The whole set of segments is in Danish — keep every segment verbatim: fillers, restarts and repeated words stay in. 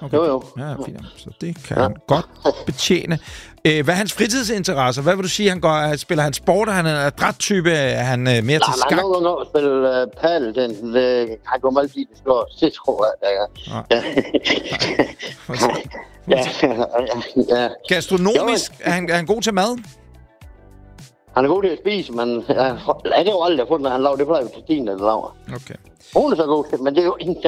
Okay. Jo, jo. Ja, fint. Så det kan ja. han godt betjene. Øh, hvad er hans fritidsinteresser? Hvad vil du sige, han går? Spiller han sport? Er han en adræt-type? Er han øh, mere Nej, til skak? Nej, han går nok at spille uh, padel. Den, det, han går meget lige, det slår sidst, tror jeg. Ja. Ja. Ja. Ja. Gastronomisk? Er han, er han god til mad? Han er god til at spise, men jeg, jeg kan jo aldrig fundet, at han laver det, plejer til Stine, der laver. Okay. Hun er så god til, men det er jo ikke...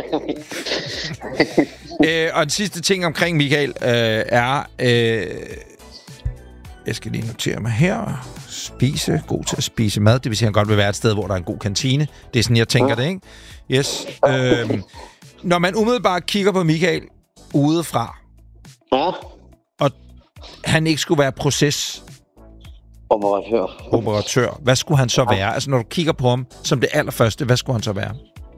øh, og den sidste ting omkring Michael øh, er... Øh, jeg skal lige notere mig her. Spise. God til at spise mad. Det vil sige, at han godt vil være et sted, hvor der er en god kantine. Det er sådan, jeg tænker ja. det, ikke? Yes. Øh, når man umiddelbart kigger på Michael udefra, ja. og han ikke skulle være proces... Operatør. Operatør. Hvad skulle han så ja. være? Altså, når du kigger på ham som det allerførste, hvad skulle han så være?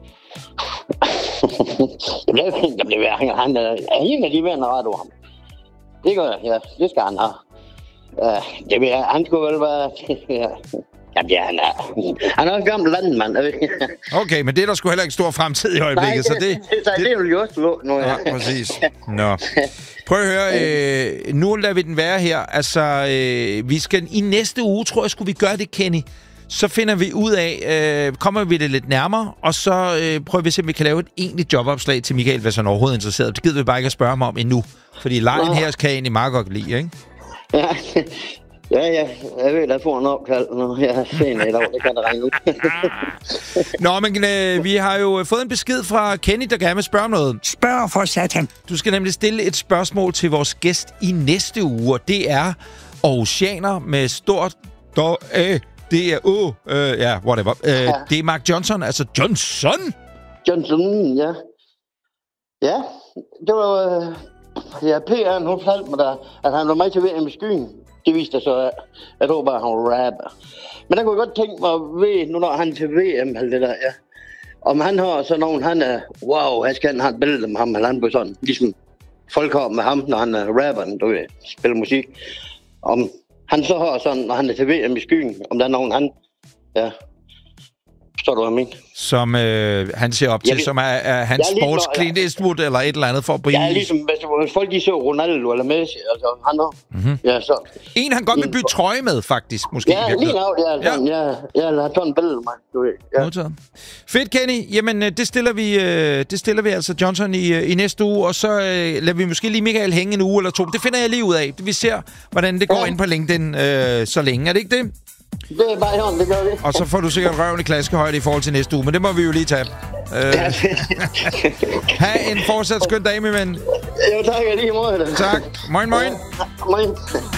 Jamen, det er han er en af de venner ret over ham. Det gør jeg, ja. Det skal han have. Uh, det vil, han skulle vel være... ja. Jamen, ja, han er... Han er en gammel landmand. Okay, men det er der sgu heller ikke stor fremtid i øjeblikket. Nej, det, så det, det, det, det, det er jo også slå nu. Ja, ja præcis. Nå. Prøv at høre, øh, nu lader vi den være her. Altså, øh, vi skal i næste uge, tror jeg, skulle vi gøre det, Kenny. Så finder vi ud af, øh, kommer vi det lidt nærmere, og så øh, prøver vi at se, om vi kan lave et egentligt jobopslag til Michael, hvis han overhovedet er interesseret. Det gider vi bare ikke at spørge ham om endnu. Fordi lejen her kan jeg egentlig meget godt lide, ikke? Ja, ja, ja. Jeg ved, at jeg får en opkald, når jeg er sen i dag. Det kan der regne ud. Nå, men øh, vi har jo fået en besked fra Kenny, der gerne vil spørge om noget. Spørg for satan. Du skal nemlig stille et spørgsmål til vores gæst i næste uge, og det er Aarhusianer med stort... Do, øh, det er... Uh, øh, ja, whatever. Øh, ja. Det er Mark Johnson, altså Johnson! Johnson, ja. Ja, det var... Øh, ja, P R, hun fortalte mig, der, at han var med til V M i skyen. Det viste sig så, at jeg tror bare, at han var rapper. Men der kunne jeg godt tænke mig at ved, nu når han til V M, eller det der, ja. Om han har sådan nogen, han er, wow, han skal have et billede med ham, eller han på sådan, ligesom folk har med ham, når han er rapperen, du ved, spiller musik. Om han så har sådan, når han er til V M i skyen, om der er nogen, han, ja, forstår du, hvad jeg mener? Som øh, han ser op til, ja, som er, er hans sports Clint Eastwood eller et eller andet for at blive... Ja, ligesom hvis folk de så Ronaldo eller Messi, altså han har... Mm-hmm. Ja, så... En, han godt vil bytte trøje med, faktisk, måske. Ja, lige nu, ja, sådan, ja. Ja, lad sådan en billede med, du ved. Ja. Modtaget. Fedt, Kenny. Jamen, det stiller vi, det stiller vi altså Johnson i, i næste uge, og så uh, lader vi måske lige Michael hænge en uge eller to. Det finder jeg lige ud af. Vi ser, hvordan det går ja. ind på LinkedIn uh, så længe. Er det ikke det? Det er bare hånd, det gør vi. Og så får du sikkert røven i klaskehøjde i forhold til næste uge, men det må vi jo lige tage. Uh, ha' en fortsat skøn dag, min ven. Jo, tak. Lige måde. Tak. Moin, moin. Moin.